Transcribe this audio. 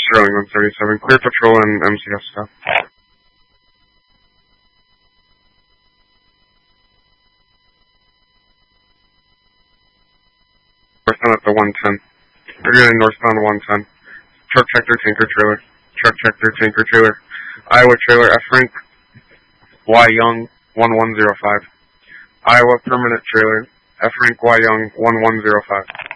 Sterling 137, clear patrol and MCS stop. Northbound at the 110. We're getting northbound 110. Truck tractor, tanker trailer. Truck tractor, tanker trailer. Iowa trailer, F rank, Y Young 1105. Iowa permanent trailer, F rank Y Young 1105.